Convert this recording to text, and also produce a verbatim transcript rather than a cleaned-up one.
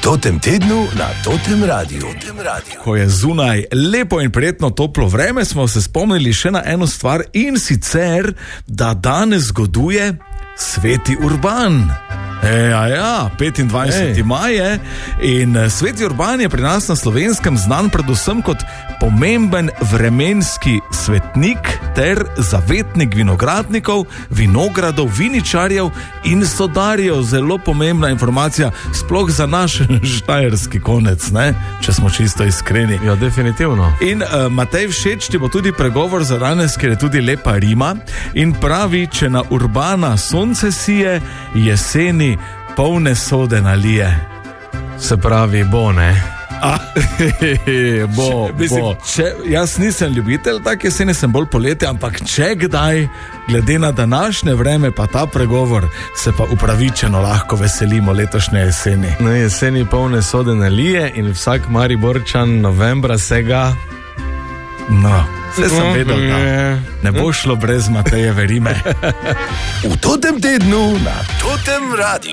totem tednu na Totem Radiu. Ko je zunaj lepo in prijetno toplo vreme, smo se spomnili še na eno stvar, in sicer, da danes zgoduje Sveti Urban. E, a ja, petindvajseti maj je, in Sveti Urban je pri nas na Slovenskem znan predvsem kot pomemben vremenski svetnik ter zavetnik vinogradnikov, vinogradov, viničarjev in sodarjev. Zelo pomembna informacija, sploh za naš štajerski konec, ne? Če smo čisto iskreni. Ja, definitivno. In uh, Matej, všeč ti bo tudi pregovor za danes, ker je tudi lepa rima in pravi, če na Urbana sonce sije, jeseni polne sode nalije. Se pravi, bo, ne? A, bo, če, mislim, bo. Če, jaz nisem ljubitelj tak jeseni, sem bolj poleti, ampak če kdaj, glede na današnje vreme pa ta pregovor, se pa upravičeno lahko veselimo letošnje jeseni. No, jeseni polne sode nalije in vsak Mariborčan novembra se ga... No, vse sem vedel, da ne bo šlo brez Matejeve rime. V totem tednu na Totem Radiu.